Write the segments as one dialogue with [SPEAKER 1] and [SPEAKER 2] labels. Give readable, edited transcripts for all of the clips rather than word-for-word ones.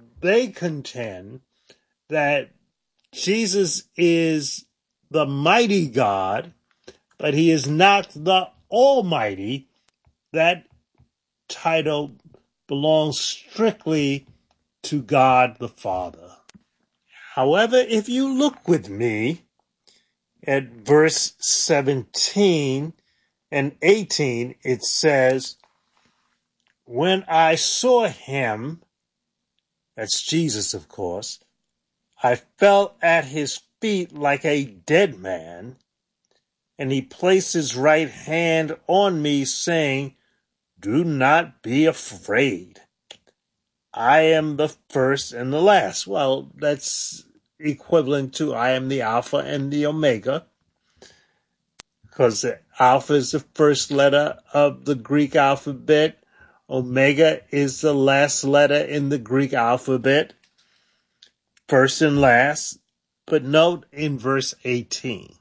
[SPEAKER 1] they contend that Jesus is the mighty God, but he is not the Almighty. That title belongs strictly to God the Father. However, if you look with me at verse 17 and 18, it says, when I saw him, that's Jesus, of course, I fell at his feet like a dead man, and he placed his right hand on me, saying, do not be afraid. I am the first and the last. Well, that's equivalent to I am the Alpha and the Omega, because the Alpha is the first letter of the Greek alphabet. Omega is the last letter in the Greek alphabet, first and last. But note in verse 18,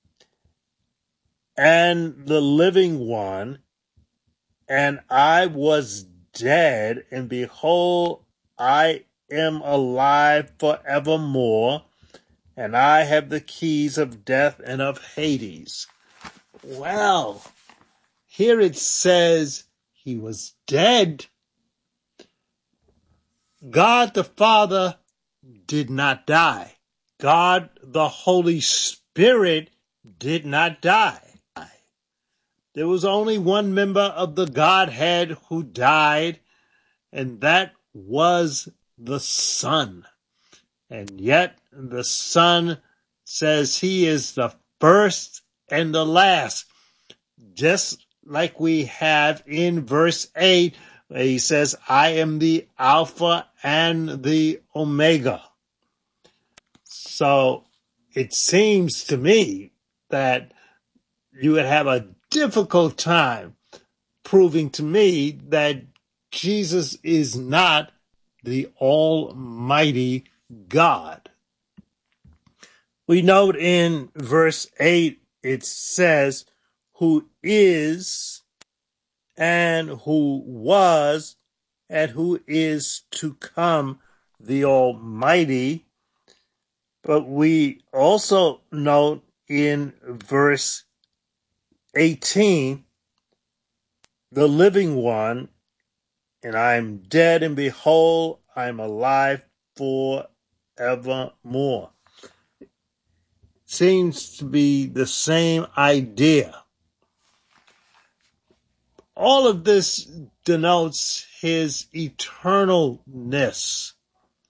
[SPEAKER 1] and the living one, and I was dead, and behold, I am alive forevermore, and I have the keys of death and of Hades. Well, here it says he was dead. God the Father did not die. God the Holy Spirit did not die. There was only one member of the Godhead who died, and that was the Son. And yet the Son says he is the first and the last, just like we have in verse 8, where he says, I am the Alpha and the Omega. So it seems to me that you would have a difficult time proving to me that Jesus is not the Almighty God. We note in verse 8, it says, who is and who was and who is to come, the Almighty. But we also note in verse 18, the living one, and I'm dead, and behold, I'm alive forevermore. Seems to be the same idea. All of this denotes his eternalness.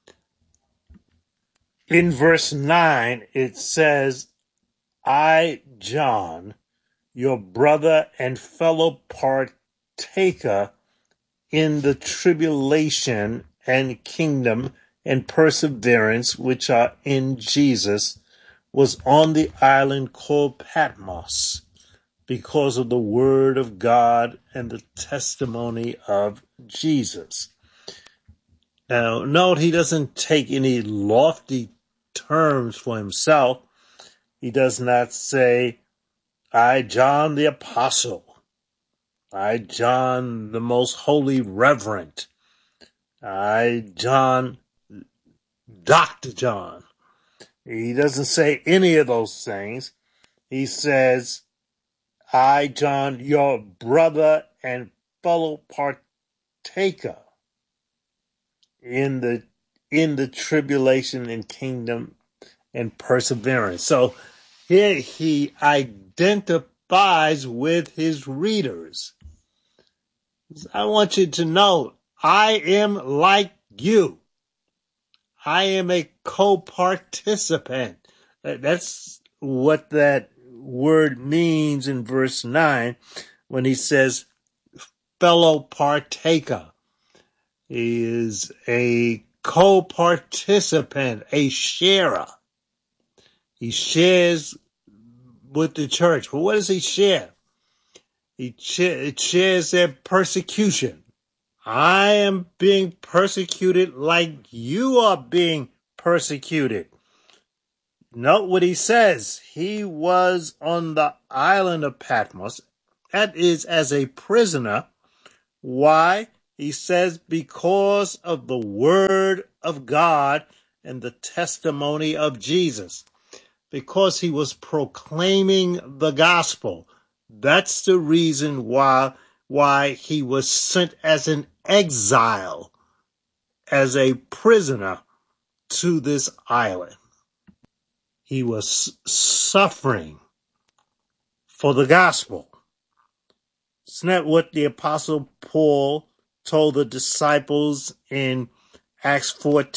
[SPEAKER 1] In verse 9, it says, I, John, your brother and fellow partaker in the tribulation and kingdom and perseverance which are in Jesus, was on the island called Patmos because of the word of God and the testimony of Jesus. Now, note he doesn't take any lofty terms for himself. He does not say, I, John the Apostle, I, John the most holy reverend, I, John, Dr. John. He doesn't say any of those things. He says, I, John, your brother and fellow partaker in the tribulation and kingdom and perseverance. So here he identifies with his readers. I want you to know, I am like you. I am a co-participant. That's what that word means in verse 9 when he says fellow partaker. He is a co-participant, a sharer. He shares with the church. But what does he share? He shares their persecution. I am being persecuted like you are being persecuted. Note what he says. He was on the island of Patmos. That is as a prisoner. Why? He says, because of the word of God and the testimony of Jesus, because he was proclaiming the gospel. That's the reason why he was sent as an exile, as a prisoner to this island. He was suffering for the gospel. Isn't that what the Apostle Paul told the disciples in Acts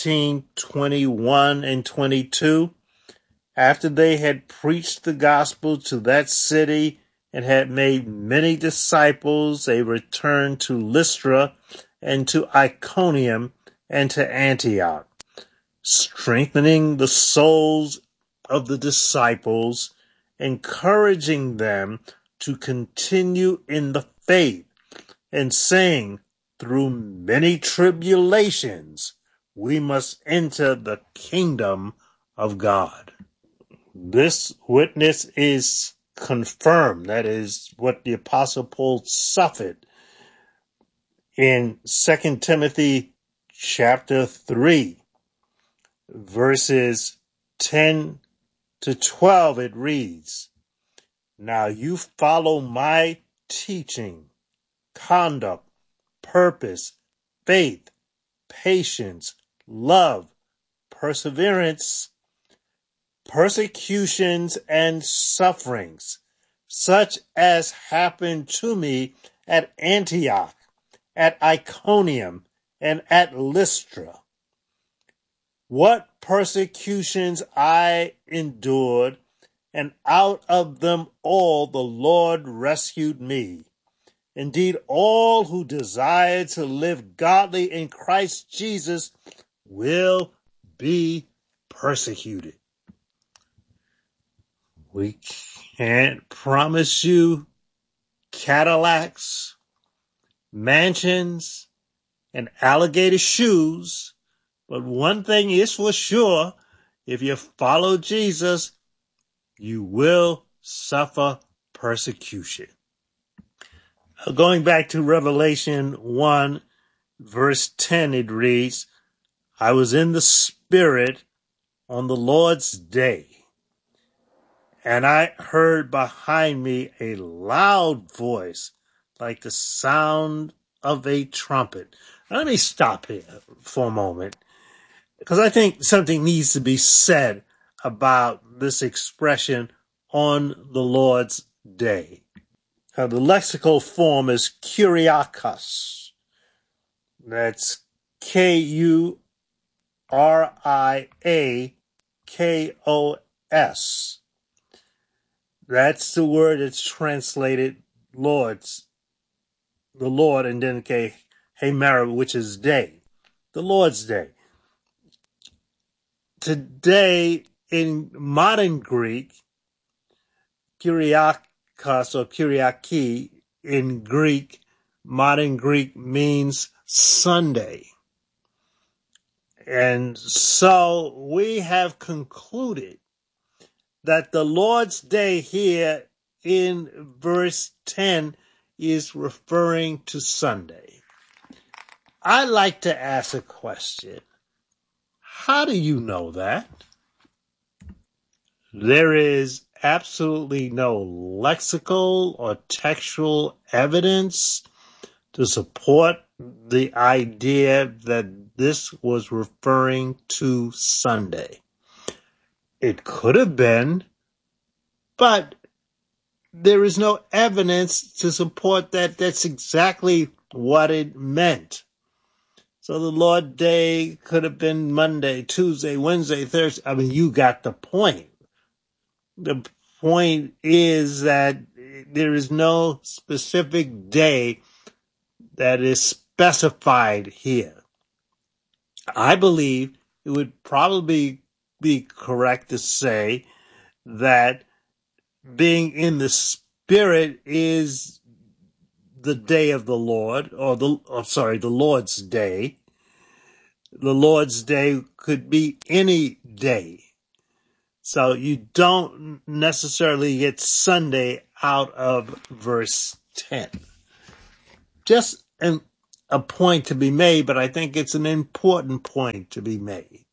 [SPEAKER 1] 14:21 and 22? After they had preached the gospel to that city and had made many disciples, they returned to Lystra and to Iconium and to Antioch, strengthening the souls of the disciples, encouraging them to continue in the faith, and saying, through many tribulations, we must enter the kingdom of God. This witness is confirmed. That is what the Apostle Paul suffered in 2 Timothy chapter 3, verses 10 to 12. It reads, "Now you follow my teaching, conduct, purpose, faith, patience, love, perseverance, persecutions, and sufferings, such as happened to me at Antioch, at Iconium, and at Lystra. What persecutions I endured, and out of them all the Lord rescued me. Indeed, all who desire to live godly in Christ Jesus will be persecuted." We can't promise you Cadillacs, mansions, and alligator shoes, but one thing is for sure: if you follow Jesus, you will suffer persecution. Going back to Revelation 1, verse 10, it reads, "I was in the Spirit on the Lord's day, and I heard behind me a loud voice like the sound of a trumpet." Now, let me stop here for a moment, because I think something needs to be said about this expression, "on the Lord's day." The lexical form is Kyriakos. That's Kuriakos. That's the word that's translated Lord's, the Lord, and then Hemera, which is day, the Lord's day. Today, in modern Greek, Kyriakos or Kyriaki in Greek, modern Greek, means Sunday. And so we have concluded that the Lord's Day here in verse 10 is referring to Sunday. I'd like to ask a question. How do you know that? There is absolutely no lexical or textual evidence to support the idea that this was referring to Sunday. It could have been, but there is no evidence to support that that's exactly what it meant. So the Lord's Day could have been Monday, Tuesday, Wednesday, Thursday. I mean, you got the point. The point is that there is no specific day that is specified here. I believe it would probably be correct to say that being in the Spirit is the day of the Lord, or the Lord's Day. The Lord's Day could be any day. So you don't necessarily get Sunday out of verse 10. Just a point to be made, but I think it's an important point to be made.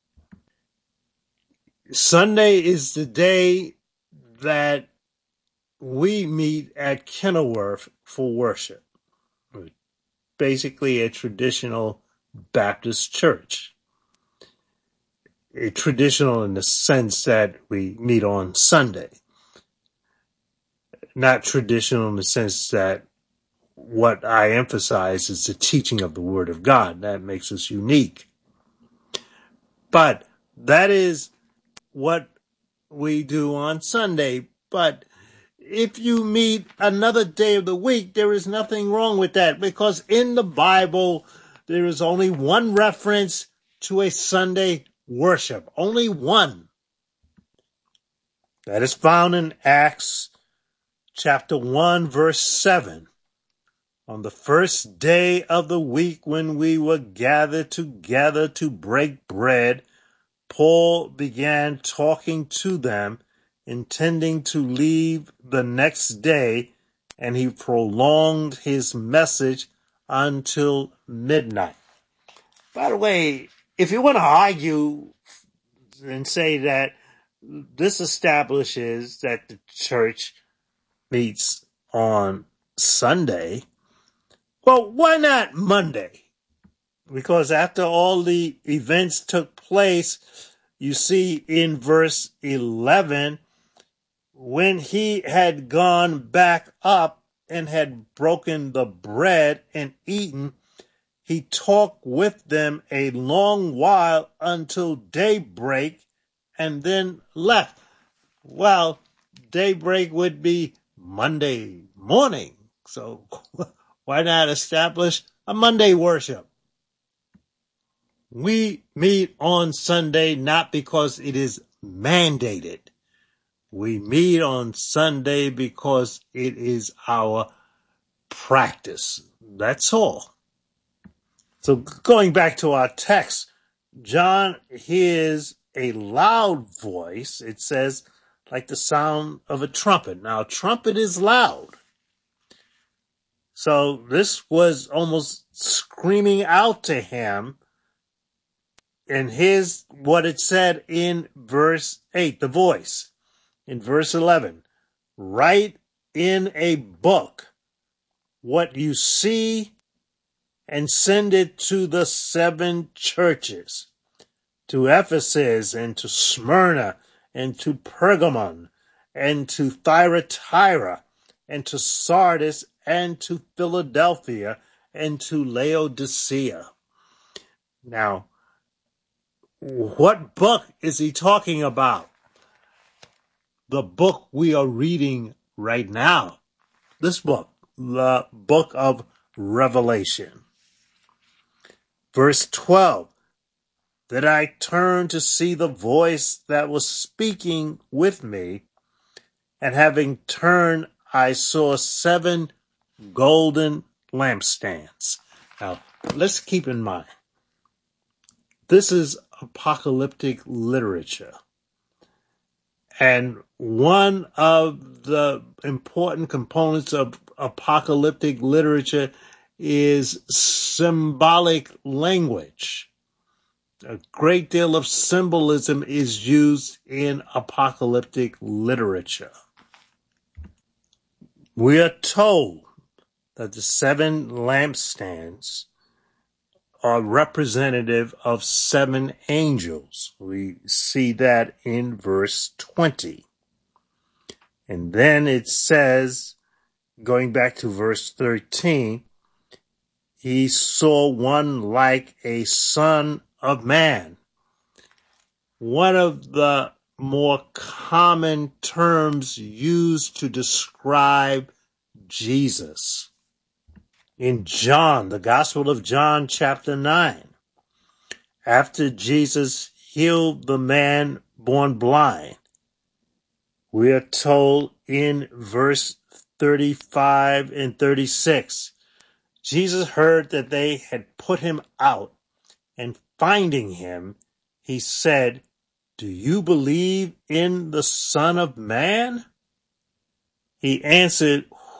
[SPEAKER 1] Sunday is the day that we meet at Kenilworth for worship. Basically a traditional Baptist church. Traditional in the sense that we meet on Sunday. Not traditional in the sense that what I emphasize is the teaching of the Word of God. That makes us unique. But that is what we do on Sunday. But if you meet another day of the week, there is nothing wrong with that, because in the Bible, there is only one reference to a Sunday worship. Only one. That is found in Acts chapter 1, verse 7. On the first day of the week when we were gathered together to break bread, Paul began talking to them, intending to leave the next day, and he prolonged his message until midnight. By the way, if you want to argue and say that this establishes that the church meets on Sunday, well, why not Monday? Because after all the events took place, you see in verse 11, when he had gone back up and had broken the bread and eaten, he talked with them a long while until daybreak and then left. Well, daybreak would be Monday morning. So why not establish a Monday worship? We meet on Sunday not because it is mandated. We meet on Sunday because it is our practice. That's all. So going back to our text, John hears a loud voice. It says, like the sound of a trumpet. Now, a trumpet is loud. So this was almost screaming out to him. And here's what it said in verse 8, the voice. In verse 11, write in a book what you see and send it to the 7 churches, to Ephesus and to Smyrna and to Pergamon and to Thyatira and to Sardis and to Philadelphia and to Laodicea. Now, what book is he talking about? The book we are reading right now. This book, the book of Revelation. Verse 12, that I turned to see the voice that was speaking with me, and having turned, I saw 7 golden lampstands. Now, let's keep in mind, this is apocalyptic literature. And one of the important components of apocalyptic literature is symbolic language. A great deal of symbolism is used in apocalyptic literature. We are told that the 7 lampstands are representative of 7 angels. We see that in verse 20. And then it says, going back to verse 13, he saw one like a son of man. One of the more common terms used to describe Jesus. In John, the Gospel of John, chapter 9, after Jesus healed the man born blind, we are told in verse 35 and 36, Jesus heard that they had put him out, and finding him, he said, do you believe in the Son of Man? He answered, who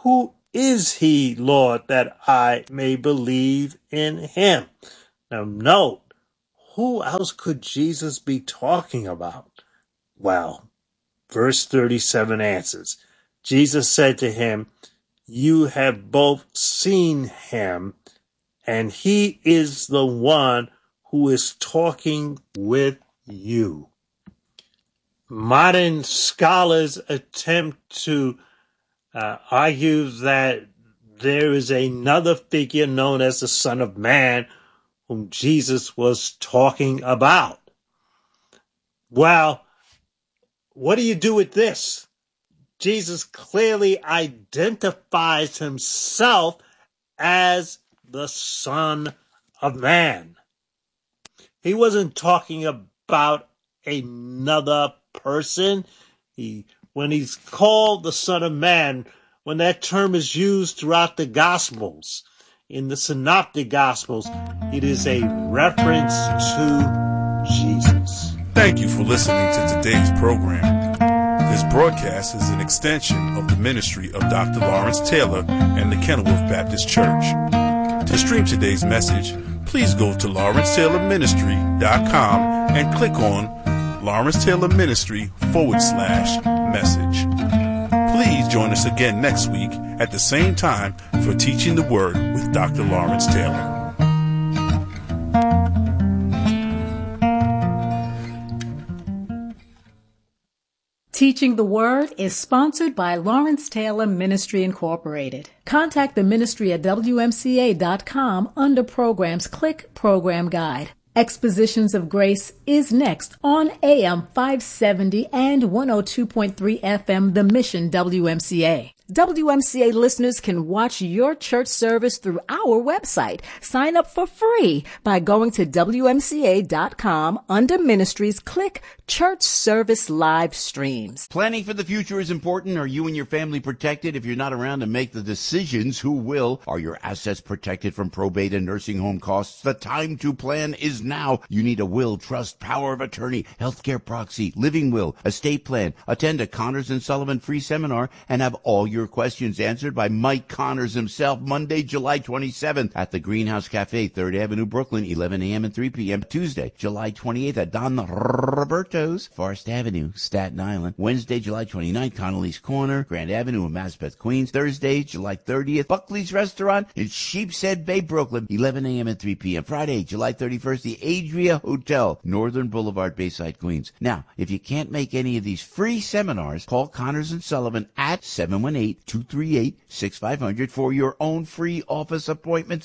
[SPEAKER 1] is he, Lord, that I may believe in him? Now note, who else could Jesus be talking about? Well, verse 37 answers. Jesus said to him, you have both seen him, and he is the one who is talking with you. Modern scholars attempt to argue that there is another figure known as the Son of Man whom Jesus was talking about. Well, what do you do with this? Jesus clearly identifies himself as the Son of Man. He wasn't talking about another person. When he's called the Son of Man, when that term is used throughout the Gospels, in the Synoptic Gospels, it is a reference to Jesus.
[SPEAKER 2] Thank you for listening to today's program. This broadcast is an extension of the ministry of Dr. Lawrence Taylor and the Kenilworth Baptist Church. To stream today's message, please go to lawrencetaylorministry.com and click on Lawrence Taylor Ministry /message. Please join us again next week at the same time for Teaching the Word with Dr. Lawrence Taylor.
[SPEAKER 3] Teaching the Word is sponsored by Lawrence Taylor Ministry Incorporated. Contact the ministry at WMCA.com under Programs. Click Program Guide. Expositions of Grace is next on AM 570 and 102.3 FM, The Mission WMCA. WMCA listeners can watch your church service through our website. Sign up for free by going to WMCA.com under Ministries. Click Church Service Live Streams.
[SPEAKER 4] Planning for the future is important. Are you and your family protected? If you're not around to make the decisions, who will? Are your assets protected from probate and nursing home costs? The time to plan is now. You need a will, trust, power of attorney, healthcare proxy, living will, estate plan. Attend a Connors and Sullivan free seminar and have all your questions answered by Mike Connors himself, Monday, July 27th at the Greenhouse Cafe, 3rd Avenue, Brooklyn, 11 a.m. and 3 p.m. Tuesday, July 28th at Don Roberto's, Forest Avenue, Staten Island. Wednesday, July 29th, Connolly's Corner, Grand Avenue in Maspeth, Queens. Thursday, July 30th, Buckley's Restaurant in Sheepshead Bay, Brooklyn, 11 a.m. and 3 p.m. Friday, July 31st, the Adria Hotel, Northern Boulevard, Bayside, Queens. Now, if you can't make any of these free seminars, call Connors and Sullivan at 718-238-6500 for your own free office appointment.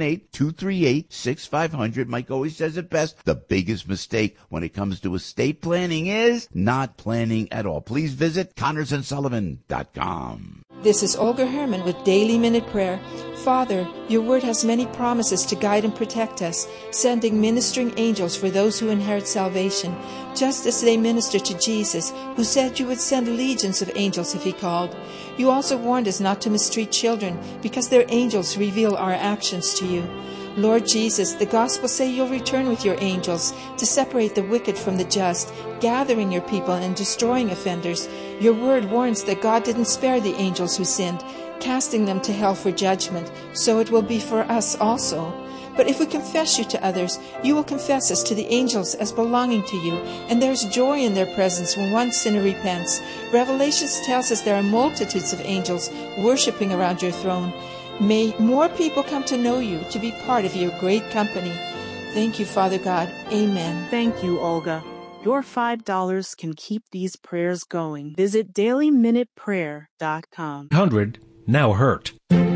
[SPEAKER 4] 718-238-6500. Mike always says it best. The biggest mistake when it comes to estate planning is not planning at all. Please visit ConnorsandSullivan.com.
[SPEAKER 5] This is Olga Herman with Daily Minute Prayer. Father, your word has many promises to guide and protect us, sending ministering angels for those who inherit salvation, just as they ministered to Jesus, who said you would send legions of angels if he called. You also warned us not to mistreat children, because their angels reveal our actions to you. Lord Jesus, the Gospels say you'll return with your angels to separate the wicked from the just, gathering your people and destroying offenders. Your word warns that God didn't spare the angels who sinned, casting them to hell for judgment. So it will be for us also. But if we confess you to others, you will confess us to the angels as belonging to you, and there's joy in their presence when one sinner repents. Revelations tells us there are multitudes of angels worshiping around your throne. May more people come to know you, to be part of your great company. Thank you, Father God. Amen.
[SPEAKER 6] Thank you, Olga. Your $5 can keep these prayers going. Visit dailyminuteprayer.com.
[SPEAKER 7] 100 now hurt.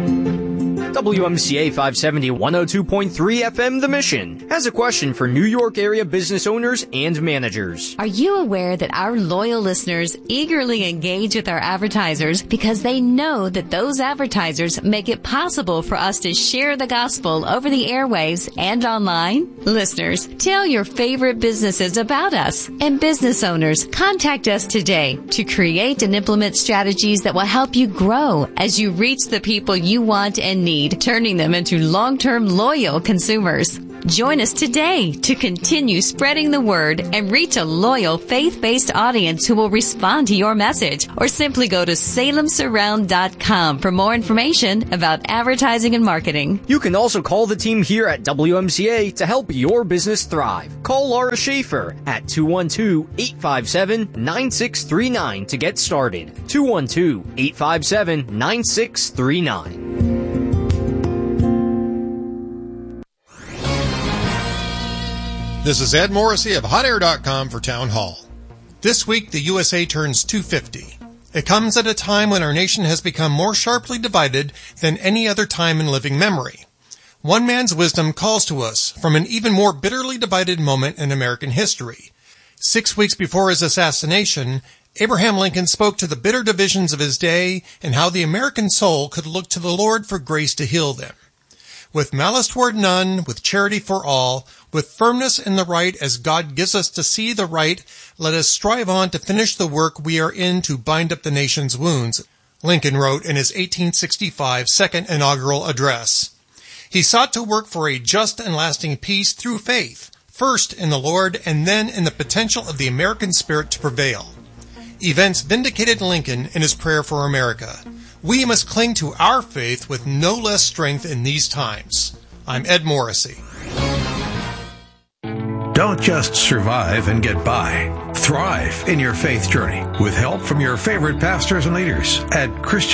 [SPEAKER 7] WMCA 570 102.3 FM The Mission has a question for New York area business owners and managers.
[SPEAKER 8] Are you aware that our loyal listeners eagerly engage with our advertisers because they know that those advertisers make it possible for us to share the gospel over the airwaves and online? Listeners, tell your favorite businesses about us. And business owners, contact us today to create and implement strategies that will help you grow as you reach the people you want and need. need, turning them into long-term loyal consumers. Join us today to continue spreading the word and reach a loyal faith-based audience who will respond to your message, or simply go to salemsurround.com for more information about advertising and marketing.
[SPEAKER 7] You can also call the team here at WMCA to help your business thrive. Call Laura Schaefer at 212-857-9639 to get started. 212-857-9639.
[SPEAKER 9] This is Ed Morrissey of HotAir.com for Town Hall. This week, the USA turns 250. It comes at a time when our nation has become more sharply divided than any other time in living memory. One man's wisdom calls to us from an even more bitterly divided moment in American history. 6 weeks before his assassination, Abraham Lincoln spoke to the bitter divisions of his day and how the American soul could look to the Lord for grace to heal them. With malice toward none, with charity for all, with firmness in the right as God gives us to see the right, let us strive on to finish the work we are in to bind up the nation's wounds, Lincoln wrote in his 1865 second inaugural address. He sought to work for a just and lasting peace through faith, first in the Lord and then in the potential of the American spirit to prevail. Events vindicated Lincoln in his prayer for America. We must cling to our faith with no less strength in these times. I'm Ed Morrissey.
[SPEAKER 10] Don't just survive and get by. Thrive in your faith journey with help from your favorite pastors and leaders at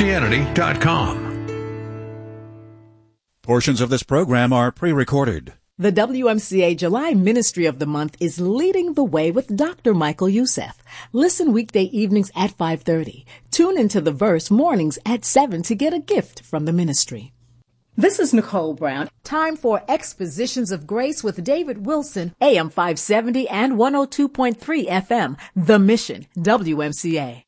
[SPEAKER 10] Christianity.com.
[SPEAKER 11] Portions of this program are pre-recorded.
[SPEAKER 3] The WMCA July Ministry of the Month is Leading the Way with Dr. Michael Youssef. Listen weekday evenings at 5:30. Tune into The Verse mornings at 7 to get a gift from the ministry. This is Nicole Brown. Time for Expositions of Grace with David Wilson, AM 570 and 102.3 FM. The Mission, WMCA.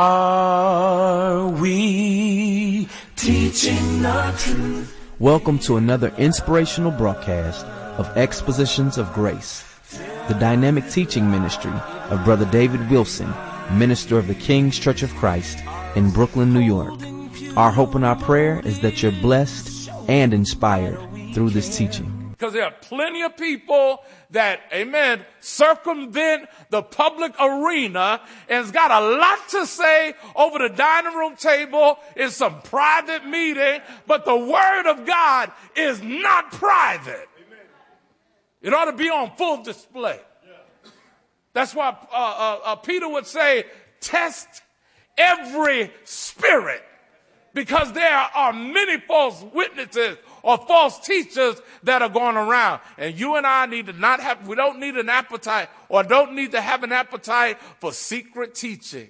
[SPEAKER 12] Are we teaching the truth?
[SPEAKER 13] Welcome to another inspirational broadcast of Expositions of Grace, the dynamic teaching ministry of Brother David Wilson, minister of the King's Church of Christ in Brooklyn, New York. Our hope and our prayer is that you're blessed and inspired through this teaching.
[SPEAKER 14] Because there are plenty of people that, amen, circumvent the public arena and has got a lot to say over the dining room table in some private meeting, but the Word of God is not private. It ought to be on full display. That's why Peter would say, test every spirit, because there are many false witnesses or false teachers that are going around. And you and I need to we don't need an appetite or don't need to have an appetite for secret teaching,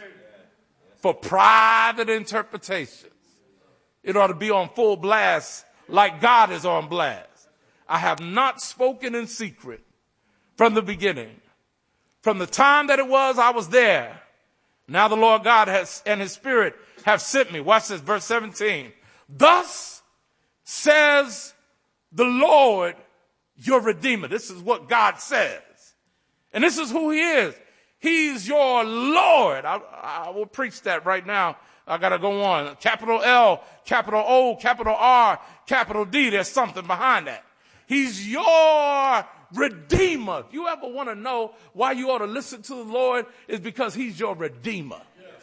[SPEAKER 14] for private interpretations. It ought to be on full blast like God is on blast. I have not spoken in secret from the beginning. From the time that it was, I was there. Now the Lord God and his Spirit have sent me. Watch this, verse 17. Thus says the Lord, your Redeemer. This is what God says. And this is who he is. He's your Lord. I will preach that right now. I got to go on. Capital L, capital O, capital R, capital D. There's something behind that. He's your Redeemer. If you ever want to know why you ought to listen to the Lord, is because he's your Redeemer.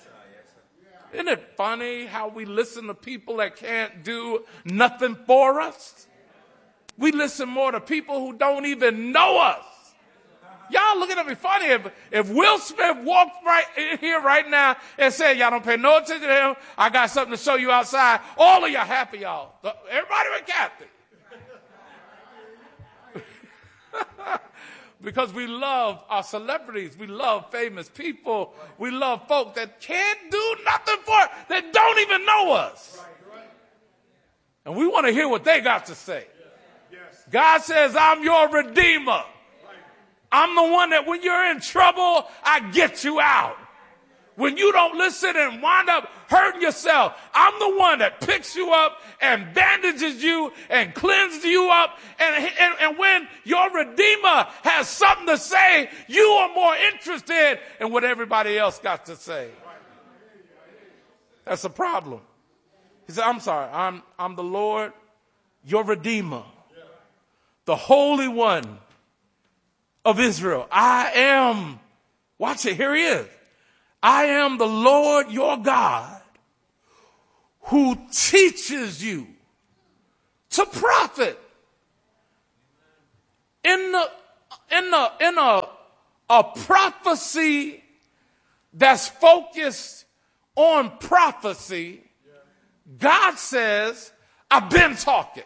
[SPEAKER 14] Isn't it funny how we listen to people that can't do nothing for us? We listen more to people who don't even know us. Y'all looking at me funny. If Will Smith walked right in here right now and said, y'all don't pay no attention to him, I got something to show you outside, all of y'all happy, y'all. Everybody but Kathy. Because we love our celebrities. We love famous people. We love folk that can't do nothing for us, that don't even know us. And we want to hear what they got to say. God says, I'm your Redeemer. I'm the one that when you're in trouble, I get you out. When you don't listen and wind up hurting yourself, I'm the one that picks you up and bandages you and cleanses you up. And when your Redeemer has something to say, you are more interested in what everybody else got to say. That's a problem. He said, I'm sorry, I'm the Lord your Redeemer, the Holy One of Israel. I am, watch it, here he is. I am the Lord your God who teaches you to profit. In a prophecy that's focused on prophecy, God says, I've been talking.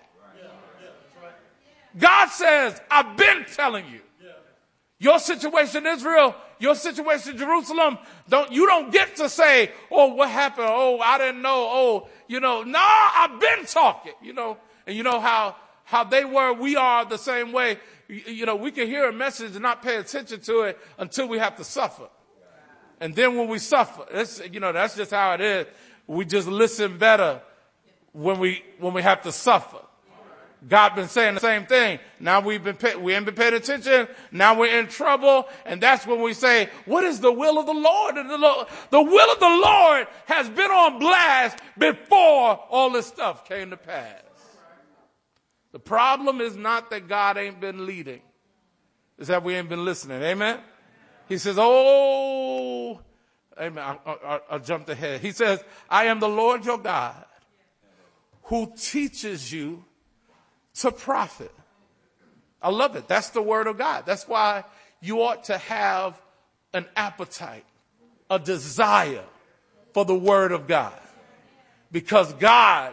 [SPEAKER 14] God says, I've been telling you. Your situation, Israel, your situation, Jerusalem, you don't get to say, oh, what happened? Oh, I didn't know. Oh, no, I've been talking, and you know how they were, we are the same way. We can hear a message and not pay attention to it until we have to suffer. And then when we suffer, that's just how it is. We just listen better when we have to suffer. God been saying the same thing. Now we ain't been paying attention. Now we're in trouble. And that's when we say, what is the will of the Lord? And the will of the Lord has been on blast before all this stuff came to pass. The problem is not that God ain't been leading. It's that we ain't been listening. Amen? He says, oh, amen. I jumped ahead. He says, I am the Lord your God who teaches you to profit. I love it. That's the word of God. That's why you ought to have an appetite, a desire for the word of God. Because God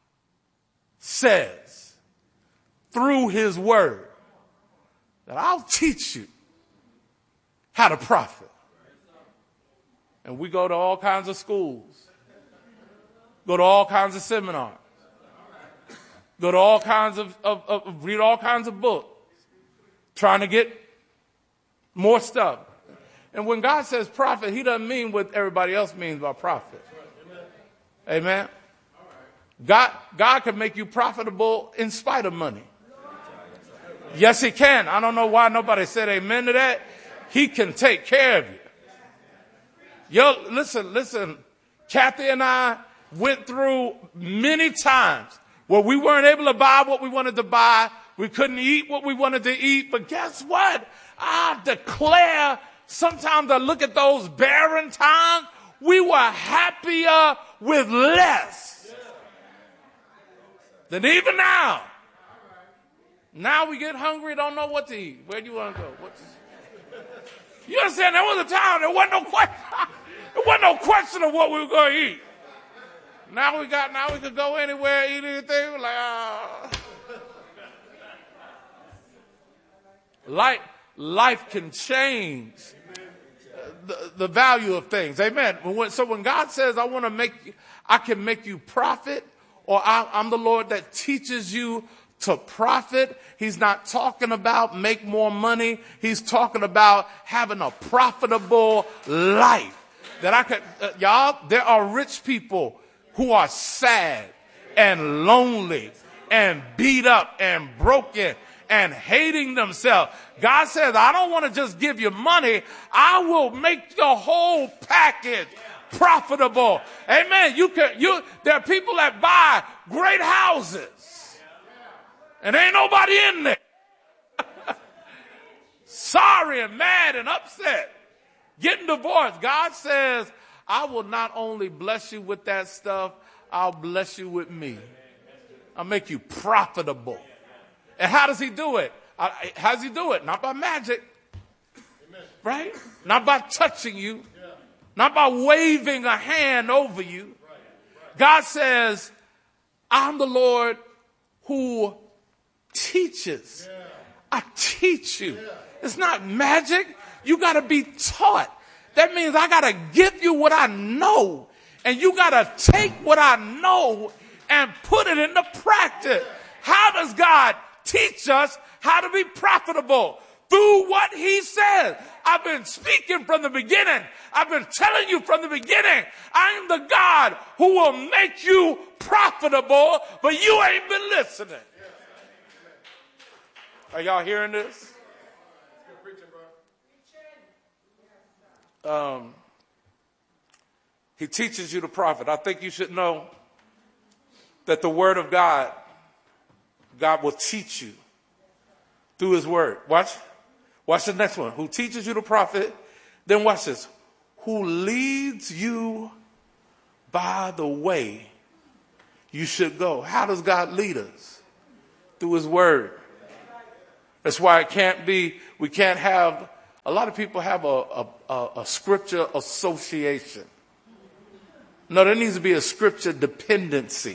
[SPEAKER 14] says through his word that I'll teach you how to profit. And we go to all kinds of schools, go to all kinds of seminars, go to all kinds of read all kinds of books, trying to get more stuff. And when God says profit, he doesn't mean what everybody else means by profit. Amen. God can make you profitable in spite of money. Yes, he can. I don't know why nobody said amen to that. He can take care of you. Listen. Kathy and I went through many times where we weren't able to buy what we wanted to buy. We couldn't eat what we wanted to eat. But guess what? I declare, sometimes I look at those barren times, we were happier with less than even now. Now we get hungry, don't know what to eat. Where do you want to go? You understand? There was a time there wasn't no question. There wasn't no question of what we were going to eat. Now we could go anywhere, eat anything. We're like, life can change the value of things. Amen. So when God says, I can make you profit, or I'm the Lord that teaches you to profit, he's not talking about make more money. He's talking about having a profitable life. That I could, y'all, there are rich people who are sad and lonely and beat up and broken and hating themselves. God says, I don't want to just give you money. I will make the whole package profitable. Amen. There are people that buy great houses and ain't nobody in there. Sorry and mad and upset. Getting divorced. God says, I will not only bless you with that stuff, I'll bless you with me. I'll make you profitable. And how does he do it? How does he do it? Not by magic. Right? Not by touching you. Not by waving a hand over you. God says, I'm the Lord who teaches. I teach you. It's not magic. You got to be taught. That means I got to give you what I know. And you got to take what I know and put it into practice. How does God teach us how to be profitable? Through what he says. I've been speaking from the beginning. I've been telling you from the beginning. I am the God who will make you profitable, but you ain't been listening. Are y'all hearing this? He teaches you to profit. I think you should know that the word of God God will teach you through his word. Watch the next one. Who teaches you to profit. Then watch this. Who leads you by the way you should go. How does God lead us? Through his word. That's why we can't have, a lot of people have a scripture association. No, there needs to be a scripture dependency.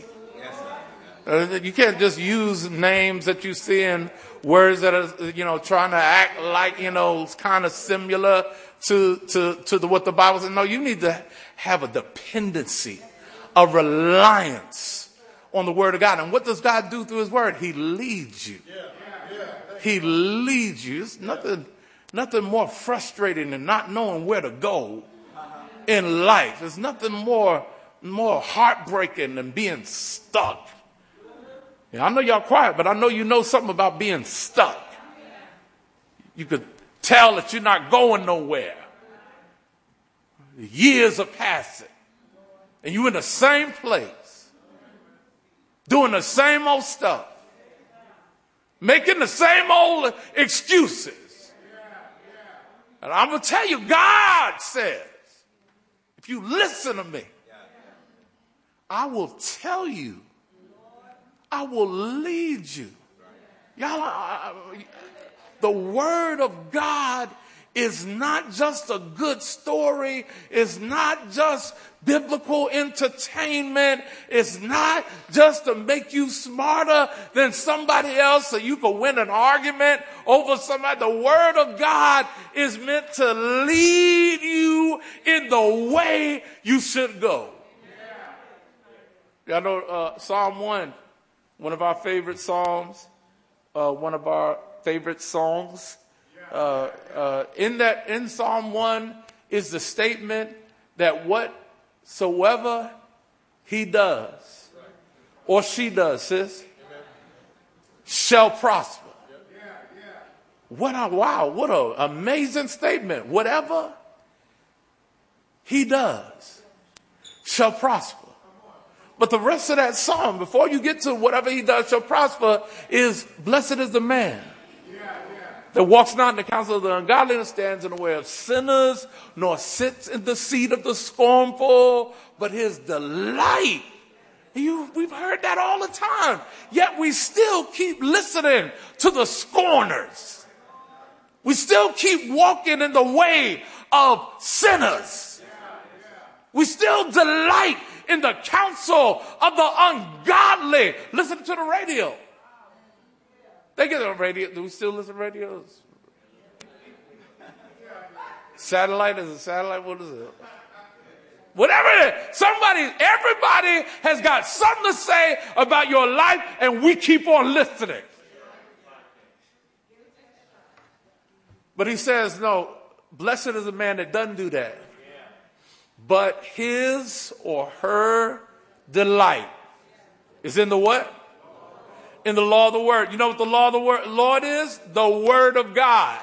[SPEAKER 14] You can't just use names that you see in words that are, trying to act like, it's kind of similar to what the Bible says. No, you need to have a dependency, a reliance on the word of God. And what does God do through his word? He leads you. He leads you. It's nothing more frustrating than not knowing where to go in life. There's nothing more heartbreaking than being stuck. Yeah, I know y'all quiet, but I know you know something about being stuck. You could tell that you're not going nowhere. The years are passing, and you're in the same place, doing the same old stuff, making the same old excuses. And I'm going to tell you, God says, if you listen to me, I will tell you, I will lead you. Y'all, the word of God is not just a good story. It's not just biblical entertainment. It's not just to make you smarter than somebody else so you can win an argument over somebody. The word of God is meant to lead you in the way you should go. Y'all know Psalm 1, one of our favorite psalms, one of our favorite songs. In Psalm 1 is the statement that whatsoever he does or she does, sis, shall prosper. What an amazing statement. Whatever he does shall prosper. But the rest of that psalm, before you get to whatever he does shall prosper, is blessed is the man that walks not in the counsel of the ungodly, nor stands in the way of sinners, nor sits in the seat of the scornful, but his delight. We've heard that all the time. Yet we still keep listening to the scorners. We still keep walking in the way of sinners. We still delight in the counsel of the ungodly. Listen to the radio. They get on radio. Do we still listen to radios? Satellite? Is it satellite? What is it? Whatever it is. Everybody has got something to say about your life, and we keep on listening. But he says, no, blessed is the man that doesn't do that. But his or her delight is in the what? In the law of the word. You know what the law of the word, Lord is? The word of God.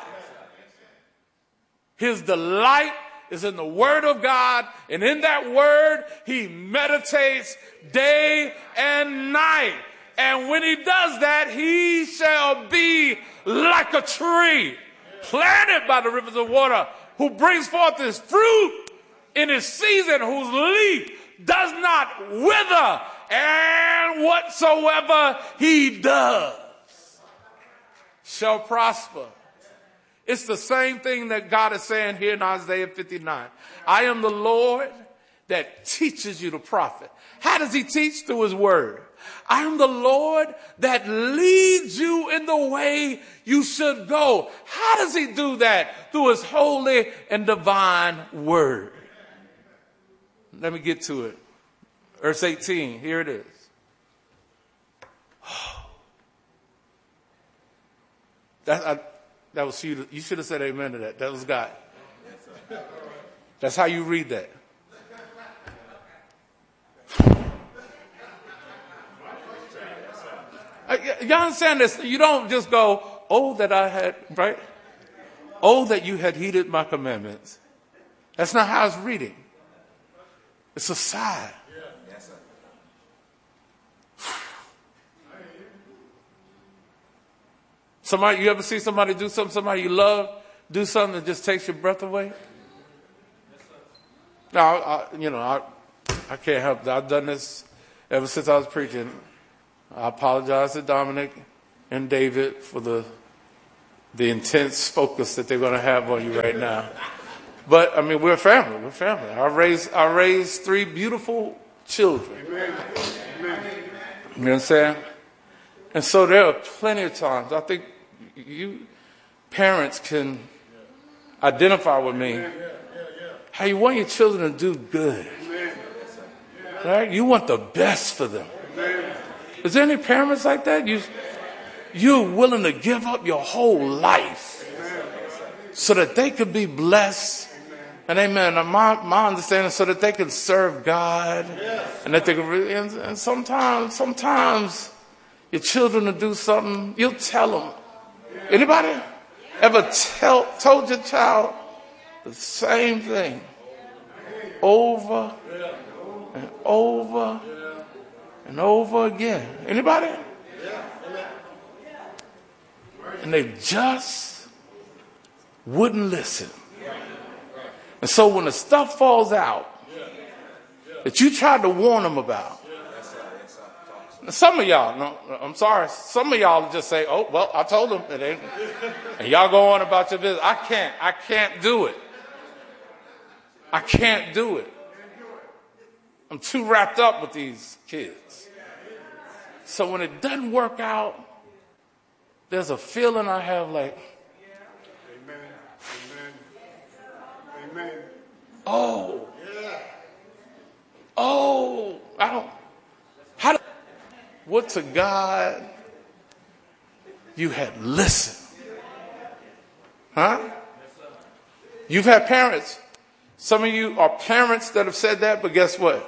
[SPEAKER 14] His delight is in the word of God. And in that word, he meditates day and night. And when he does that, he shall be like a tree planted by the rivers of water, who brings forth his fruit in his season, whose leaf does not wither, and whatsoever he does shall prosper. It's the same thing that God is saying here in Isaiah 59. I am the Lord that teaches you to profit. How does he teach? Through his word. I am the Lord that leads you in the way you should go. How does he do that? Through his holy and divine word. Let me get to it. Verse 18, here it is. That was you. You should have said amen to that. That was God. That's how you read that. You understand this? You don't just go, oh, that I had, right? Oh, that you had heeded my commandments. That's not how it's reading. It's a sigh. You ever see somebody do something, somebody you love, do something that just takes your breath away? Now, I can't help that. I've done this ever since I was preaching. I apologize to Dominic and David for the intense focus that they're going to have on you right now. But, we're a family. We're a family. I raised 3 beautiful children. Amen. You know what I'm saying? And so there are plenty of times, I think you parents can identify with me, how you want your children to do good. Right? You want the best for them. Is there any parents like that? You're willing to give up your whole life so that they could be blessed. And amen. My understanding, so that they can serve God, and that they can. And sometimes your children will do something. You'll tell them. Anybody ever told your child the same thing over and over and over again? Anybody? And they just wouldn't listen. And so when the stuff falls out that you tried to warn them about, some of y'all, no, I'm sorry, some of y'all just say, oh, well, I told them. And y'all go on about your business. I can't do it. I can't do it. I'm too wrapped up with these kids. So when it doesn't work out, there's a feeling I have like, what to God you had listened. Huh? You've had parents. Some of you are parents that have said that, but guess what?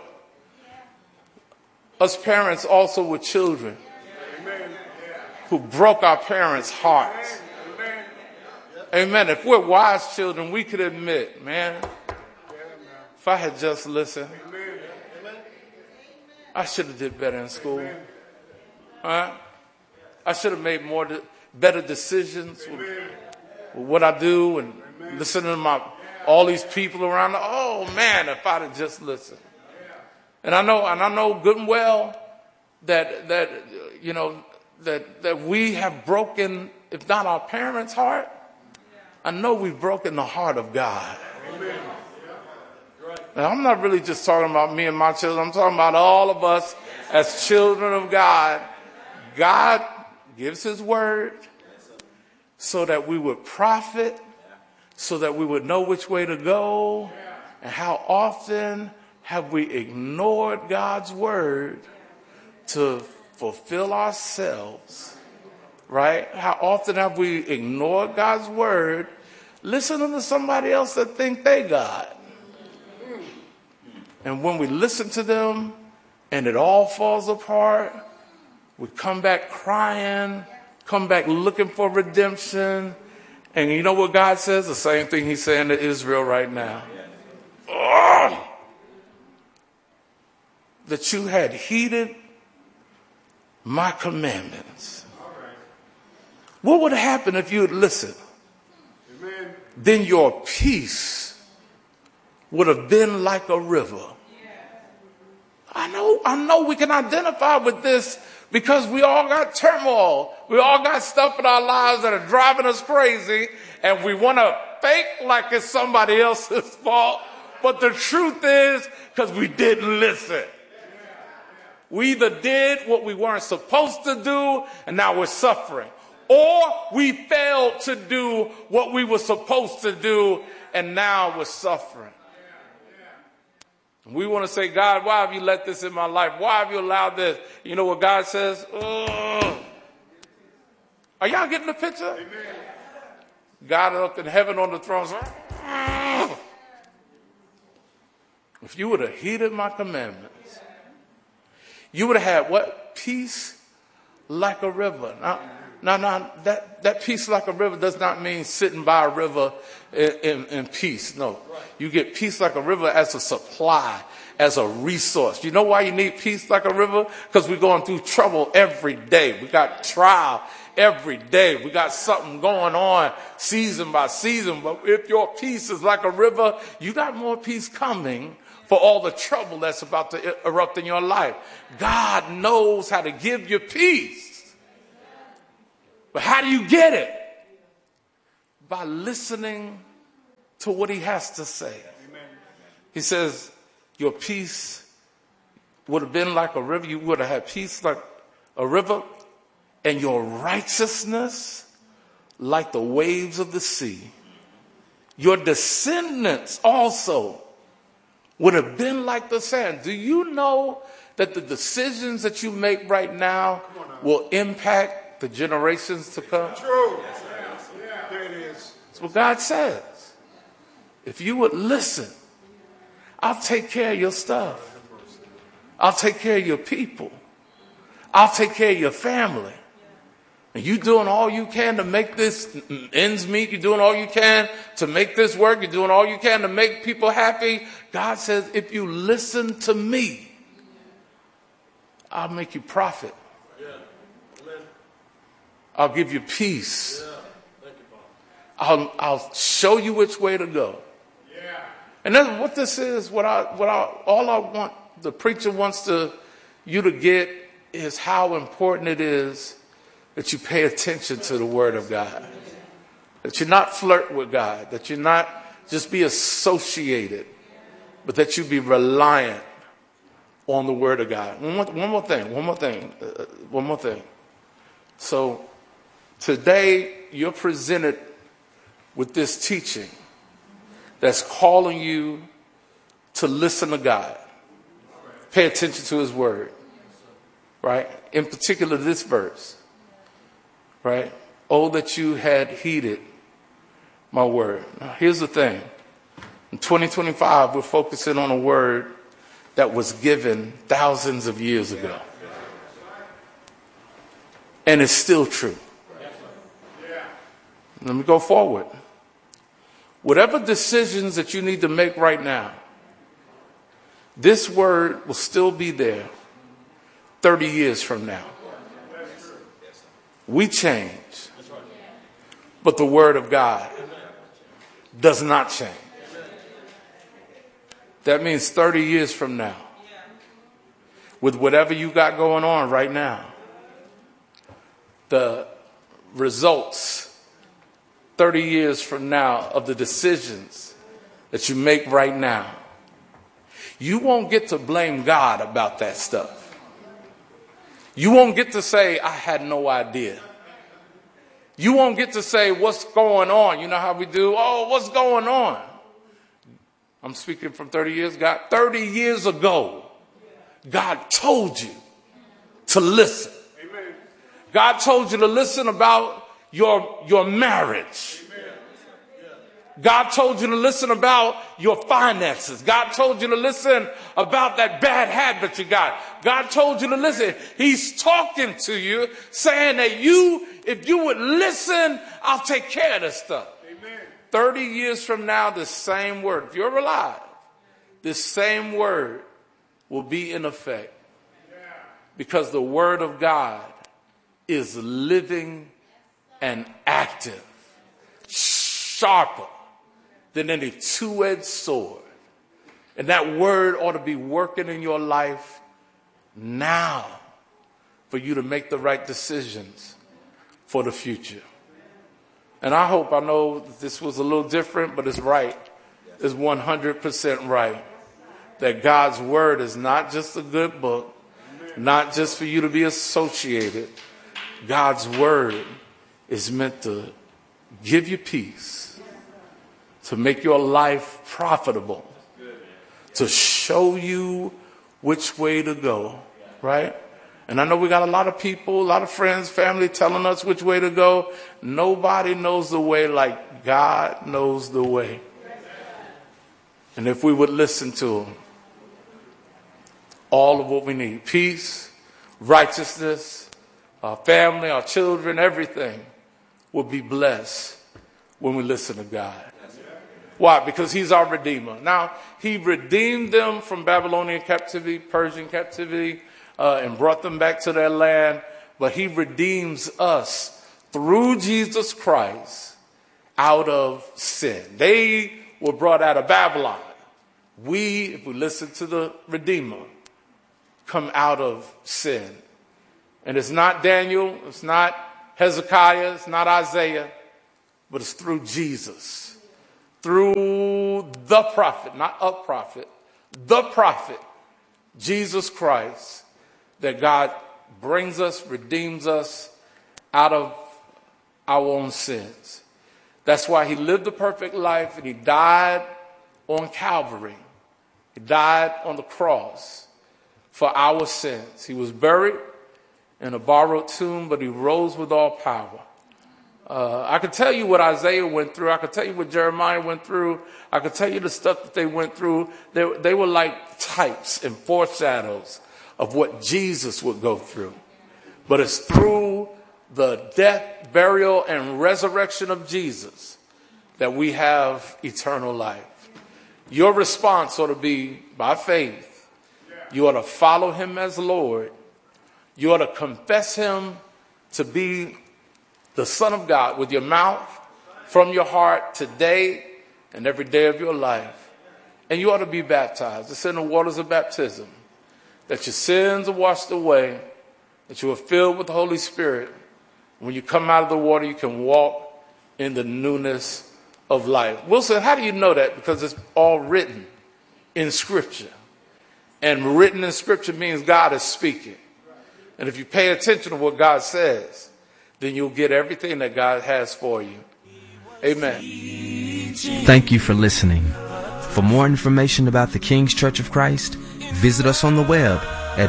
[SPEAKER 14] Us parents also were children who broke our parents' hearts. Amen. If we're wise children, we could admit, man, if I had just listened, I should have did better in school. Huh? I should have made better decisions with what I do and listening to all these people around. Oh man, if I'd have just listened. And I know good and well that we have broken, if not our parents' heart, I know we've broken the heart of God. Now, I'm not really just talking about me and my children. I'm talking about all of us as children of God. God gives his word so that we would profit, so that we would know which way to go. And how often have we ignored God's word to fulfill ourselves? Right? How often have we ignored God's word, listening to somebody else that think they God? And when we listen to them and it all falls apart, we come back crying, come back looking for redemption. And you know what God says? The same thing he's saying to Israel right now. Oh, that you had heeded my commandments. What would have happened if you had listened? Amen. Then your peace would have been like a river. I know we can identify with this because we all got turmoil. We all got stuff in our lives that are driving us crazy, and we want to fake like it's somebody else's fault. But the truth is, because we didn't listen. We either did what we weren't supposed to do, and now we're suffering. Or we failed to do what we were supposed to do, and now we're suffering. We want to say, God, why have you let this in my life? Why have you allowed this? You know what God says? Ugh. Are y'all getting the picture? Amen. God up in heaven on the throne. Ugh. If you would have heeded my commandments, you would have had what? Peace like a river. Now, that peace like a river does not mean sitting by a river in peace. No. You get peace like a river as a supply, as a resource. You know why you need peace like a river? Because we're going through trouble every day. We got trial every day. We got something going on season by season. But if your peace is like a river, you got more peace coming for all the trouble that's about to erupt in your life. God knows how to give you peace. But how do you get it? By listening to what he has to say. He says, your peace would have been like a river. You would have had peace like a river, and your righteousness like the waves of the sea. Your descendants also would have been like the sand. Do you know that the decisions that you make right now will impact the generations to come?
[SPEAKER 15] True. There it is.
[SPEAKER 14] That's what God says. If you would listen, I'll take care of your stuff. I'll take care of your people. I'll take care of your family. And you doing all you can to make this ends meet. You're doing all you can to make this work. You're doing all you can to make people happy. God says, if you listen to me, I'll make you profit. I'll give you peace. I'll show you which way to go. And that's what this is. All I want the preacher wants you to get is how important it is that you pay attention to the Word of God. That you not flirt with God. That you not just be associated, but that you be reliant on the Word of God. One more thing. So today you're presented with this teaching that's calling you to listen to God. Pay attention to his word. Right? In particular, this verse. Right? Oh, that you had heeded my word. Now, here's the thing. In 2025, we're focusing on a word that was given thousands of years ago. And it's still true. Let me go forward. Whatever decisions that you need to make right now, this word will still be there 30 years from now. We change, but the word of God does not change. That means 30 years from now, with whatever you got going on right now, the results 30 years from now of the decisions that you make right now, you won't get to blame God about that stuff. You won't get to say, I had no idea. You won't get to say, what's going on? You know how we do? Oh, what's going on? I'm speaking from 30 years ago. 30 years ago, God told you to listen. Amen. God told you to listen about your marriage. God told you to listen about your finances. God told you to listen about that bad habit you got. God told you to listen. He's talking to you, saying that if you would listen, I'll take care of this stuff. Amen. 30 years from now, this same word, if you're alive, this same word will be in effect. Because the word of God is living and active, sharper than any two-edged sword. And that word ought to be working in your life now for you to make the right decisions for the future. And I know that this was a little different, but it's right. It's 100% right. That God's word is not just a good book, not just for you to be associated. God's word is meant to give you peace, to make your life profitable, to show you which way to go, right? And I know we got a lot of people, a lot of friends, family telling us which way to go. Nobody knows the way like God knows the way. And if we would listen to him, all of what we need, peace, righteousness, our family, our children, everything will be blessed when we listen to God. Why? Because he's our Redeemer. Now, he redeemed them from Babylonian captivity, Persian captivity, and brought them back to their land. But he redeems us through Jesus Christ out of sin. They were brought out of Babylon. We, if we listen to the Redeemer, come out of sin. And it's not Daniel, it's not Hezekiah, it's not Isaiah, but it's through Jesus. Through the prophet, not a prophet, the prophet, Jesus Christ, that God brings us, redeems us out of our own sins. That's why he lived a perfect life and he died on Calvary. He died on the cross for our sins. He was buried in a borrowed tomb, but he rose with all power. I could tell you what Isaiah went through. I could tell you what Jeremiah went through. I could tell you the stuff that they went through. They were like types and foreshadows of what Jesus would go through. But it's through the death, burial, and resurrection of Jesus that we have eternal life. Your response ought to be by faith. You ought to follow him as Lord. You ought to confess him to be the Son of God with your mouth, from your heart, today and every day of your life. And you ought to be baptized. It's in the waters of baptism, that your sins are washed away, that you are filled with the Holy Spirit. When you come out of the water, you can walk in the newness of life. Wilson, how do you know that? Because it's all written in Scripture. And written in Scripture means God is speaking. And if you pay attention to what God says, then you'll get everything that God has for you. Amen.
[SPEAKER 13] Thank you for listening. For more information about the King's Church of Christ, visit us on the web at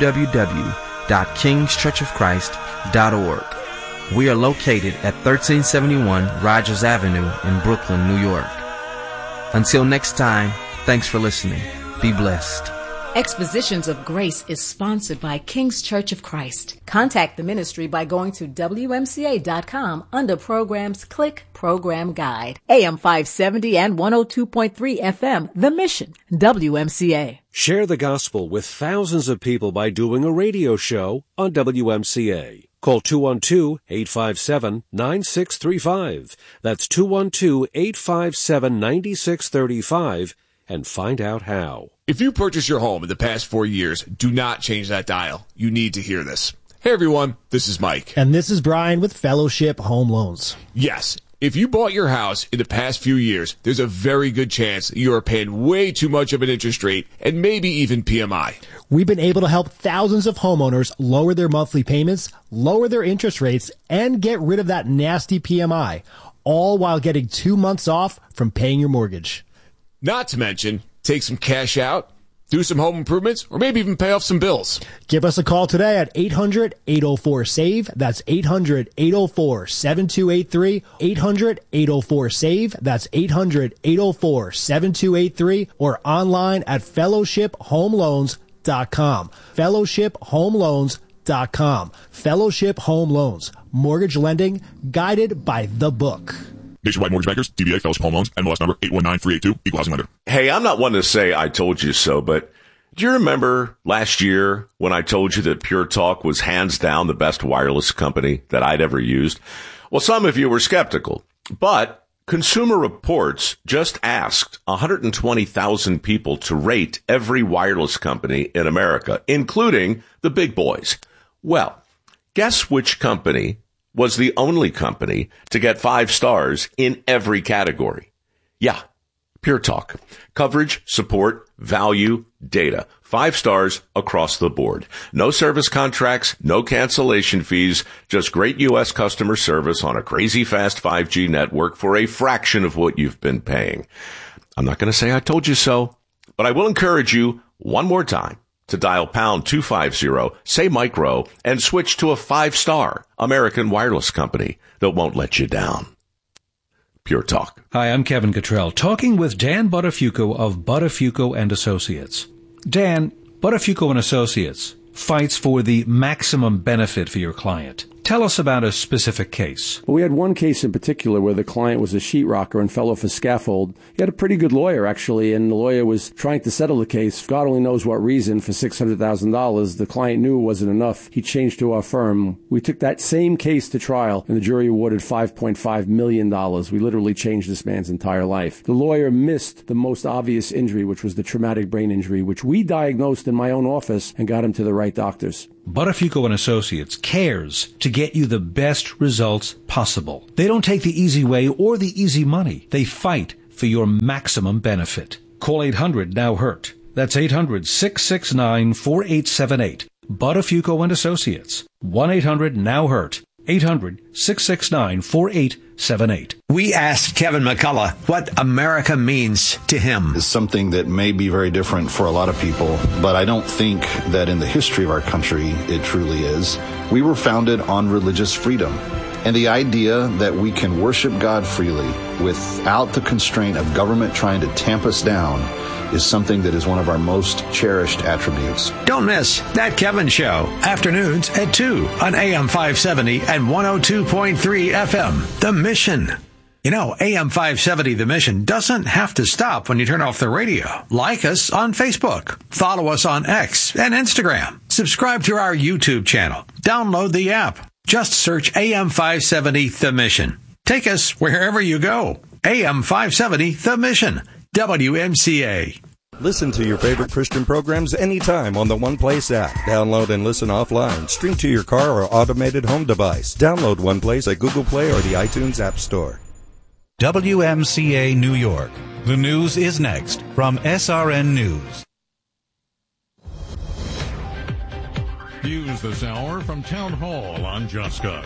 [SPEAKER 13] www.kingschurchofchrist.org. We are located at 1371 Rogers Avenue in Brooklyn, New York. Until next time, thanks for listening. Be blessed.
[SPEAKER 3] Expositions of Grace is sponsored by King's Church of Christ. Contact the ministry by going to WMCA.com. Under Programs, click Program Guide. AM 570 and 102.3 FM, The Mission, WMCA.
[SPEAKER 16] Share the gospel with thousands of people by doing a radio show on WMCA. Call 212-857-9635. That's 212-857-9635 and find out how.
[SPEAKER 17] If you purchased your home in the past 4 years, do not change that dial. You need to hear this. Hey everyone, this is Mike.
[SPEAKER 18] And this is Brian with Fellowship Home Loans.
[SPEAKER 17] Yes, if you bought your house in the past few years, there's a very good chance that you are paying way too much of an interest rate and maybe even PMI.
[SPEAKER 18] We've been able to help thousands of homeowners lower their monthly payments, lower their interest rates, and get rid of that nasty PMI, all while getting 2 months off from paying your mortgage.
[SPEAKER 17] Not to mention, take some cash out, do some home improvements, or maybe even pay off some bills.
[SPEAKER 18] Give us a call today at 800-804-SAVE. That's 800-804-7283. 800-804-SAVE. That's 800-804-7283. Or online at fellowshiphomeloans.com. Fellowshiphomeloans.com. Fellowship Home Loans. Mortgage lending guided by the book.
[SPEAKER 19] Nationwide Mortgage Bankers, DBA Fellowship Home Loans, MLS number 819382, Equal Housing Lender.
[SPEAKER 20] Hey, I'm not one to say I told you so, but do you remember last year when I told you that Pure Talk was hands down the best wireless company that I'd ever used? Well, some of you were skeptical, but Consumer Reports just asked 120,000 people to rate every wireless company in America, including the big boys. Well, guess which company was the only company to get 5 stars in every category? Yeah, Pure Talk. Coverage, support, value, data. 5 stars across the board. No service contracts, no cancellation fees, just great U.S. customer service on a crazy fast 5G network for a fraction of what you've been paying. I'm not going to say I told you so, but I will encourage you one more time to dial pound 250, say micro, and switch to a 5-star American wireless company that won't let you down. Pure Talk.
[SPEAKER 11] Hi, I'm Kevin Cottrell, talking with Dan Buttafuoco of Buttafuoco and Associates. Dan, Buttafuoco and Associates fights for the maximum benefit for your client. Tell us about a specific case.
[SPEAKER 21] Well, we had one case in particular where the client was a sheetrocker and fell off a scaffold. He had a pretty good lawyer, actually, and the lawyer was trying to settle the case. God only knows what reason. For $600,000, the client knew it wasn't enough. He changed to our firm. We took that same case to trial, and the jury awarded $5.5 million. We literally changed this man's entire life. The lawyer missed the most obvious injury, which was the traumatic brain injury, which we diagnosed in my own office and got him to the right doctors.
[SPEAKER 11] Buttafuoco and Associates cares to get you the best results possible. They don't take the easy way or the easy money. They fight for your maximum benefit. Call 800-NOW-HURT. That's 800-669-4878. Buttafuoco and Associates. 1-800-NOW-HURT. 800-669-4878.
[SPEAKER 10] We asked Kevin McCullough what America means to him.
[SPEAKER 22] It's something that may be very different for a lot of people, but I don't think that in the history of our country it truly is. We were founded on religious freedom. And the idea that we can worship God freely without the constraint of government trying to tamp us down is something that is one of our most cherished attributes.
[SPEAKER 10] Don't miss That Kevin Show, afternoons at 2 on AM 570 and 102.3 FM. The Mission. You know, AM 570 The Mission doesn't have to stop when you turn off the radio. Like us on Facebook. Follow us on X and Instagram. Subscribe to our YouTube channel. Download the app. Just search AM 570 The Mission. Take us wherever you go. AM 570 The Mission. WMCA.
[SPEAKER 23] Listen to your favorite Christian programs anytime on the One Place app. Download and listen offline. Stream to your car or automated home device. Download One Place at Google Play or the iTunes App Store.
[SPEAKER 24] WMCA New York. The news is next from SRN News.
[SPEAKER 25] News this hour from Town Hall on Juska.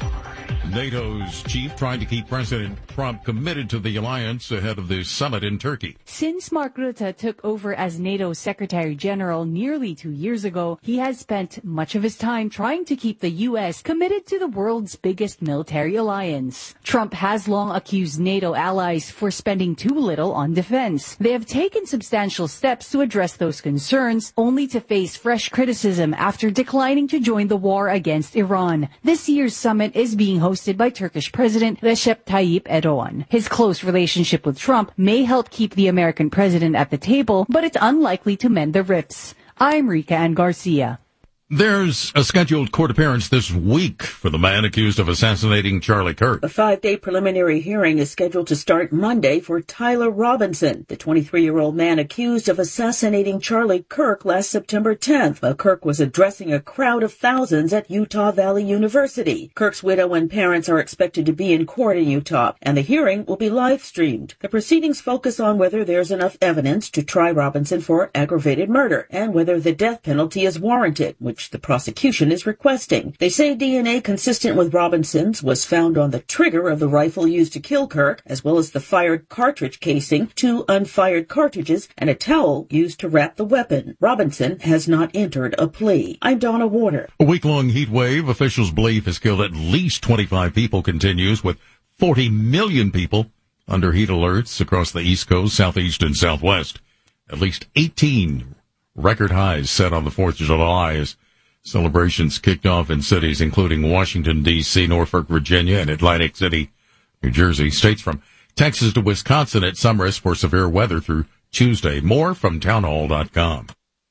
[SPEAKER 25] NATO's chief trying to keep President Trump committed to the alliance ahead of the summit in Turkey.
[SPEAKER 26] Since Mark Rutte took over as NATO Secretary General nearly 2 years ago, he has spent much of his time trying to keep the U.S. committed to the world's biggest military alliance. Trump has long accused NATO allies for spending too little on defense. They have taken substantial steps to address those concerns, only to face fresh criticism after declining to join the war against Iran. This year's summit is being hosted by Turkish President Recep Tayyip Erdogan. His close relationship with Trump may help keep the American president at the table, but it's unlikely to mend the rifts. I'm Rika Ann Garcia.
[SPEAKER 25] There's a scheduled court appearance this week for the man accused of assassinating Charlie Kirk.
[SPEAKER 27] A 5-day preliminary hearing is scheduled to start Monday for Tyler Robinson, the 23-year-old man accused of assassinating Charlie Kirk last September 10th, while Kirk was addressing a crowd of thousands at Utah Valley University. Kirk's widow and parents are expected to be in court in Utah, and the hearing will be live-streamed. The proceedings focus on whether there's enough evidence to try Robinson for aggravated murder, and whether the death penalty is warranted, which the prosecution is requesting. They say DNA consistent with Robinson's was found on the trigger of the rifle used to kill Kirk, as well as the fired cartridge casing, 2 unfired cartridges, and a towel used to wrap the weapon. Robinson has not entered a plea. I'm Donna Warner.
[SPEAKER 25] A week-long heat wave officials believe has killed at least 25 people continues, with 40 million people under heat alerts across the East Coast, Southeast, and Southwest. At least 18 record highs set on the 4th of July as celebrations kicked off in cities including Washington, D.C., Norfolk, Virginia, and Atlantic City, New Jersey. States from Texas to Wisconsin at some risk for severe weather through Tuesday. More from townhall.com.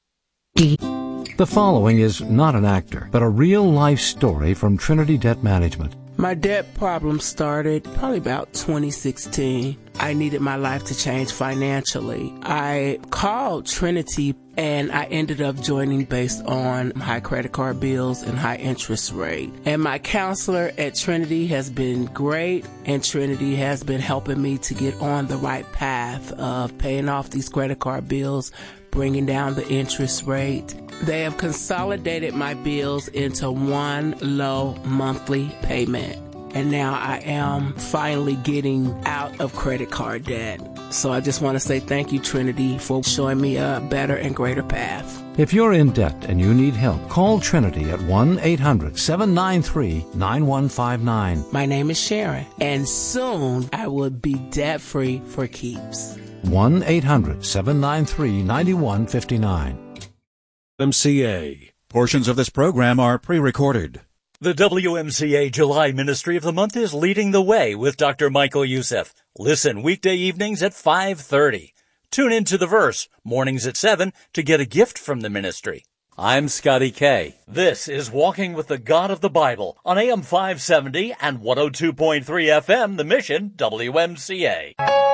[SPEAKER 28] The following is not an actor, but a real-life story from Trinity Debt Management.
[SPEAKER 29] My debt problem started probably about 2016. I needed my life to change financially. I called Trinity and I ended up joining based on high credit card bills and high interest rate. And my counselor at Trinity has been great, and Trinity has been helping me to get on the right path of paying off these credit card bills, bringing down the interest rate. They have consolidated my bills into one low monthly payment. And now I am finally getting out of credit card debt. So I just want to say thank you, Trinity, for showing me a better and greater path.
[SPEAKER 28] If you're in debt and you need help, call Trinity at 1-800-793-9159.
[SPEAKER 29] My name is Sharon, and soon I will be debt-free for keeps.
[SPEAKER 28] 1-800-793-9159.
[SPEAKER 16] MCA.
[SPEAKER 30] Portions of this program are pre-recorded.
[SPEAKER 1] The WMCA July Ministry of the Month is Leading the Way with Dr. Michael Youssef. Listen weekday evenings at 5:30. Tune into The Verse, mornings at 7, to get a gift from the ministry. I'm Scotty K. This is Walking with the God of the Bible on AM 570 and 102.3 FM, The Mission, WMCA.